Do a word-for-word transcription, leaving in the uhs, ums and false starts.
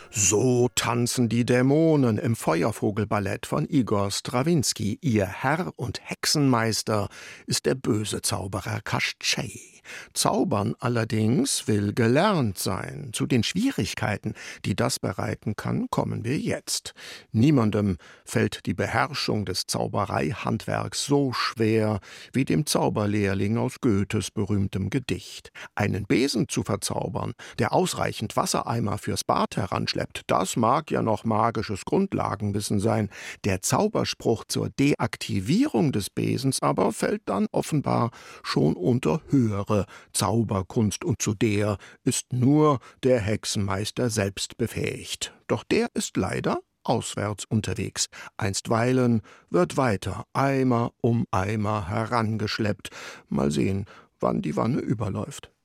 So tanzen die Dämonen im Feuervogelballett von Igor Strawinski. Ihr Herr und Hexenmeister ist der böse Zauberer Kaschzschej. Zaubern allerdings will gelernt sein. Zu den Schwierigkeiten, die das bereiten kann, kommen wir jetzt. Niemandem fällt die Beherrschung des Zaubereihandwerks so schwer wie dem Zauberlehrling aus Goethes berühmtem Gedicht. Einen Besen zu verzaubern, der ausreichend Wassereimer fürs Bad heranschleppt, das mag ja noch magisches Grundlagenwissen sein. Der Zauberspruch zur Deaktivierung des Besens aber fällt dann offenbar schon unter höhere Zauberkunst, und zu der ist nur der Hexenmeister selbst befähigt. Doch der ist leider auswärts unterwegs. Einstweilen wird weiter Eimer um Eimer herangeschleppt. Mal sehen, wann die Wanne überläuft.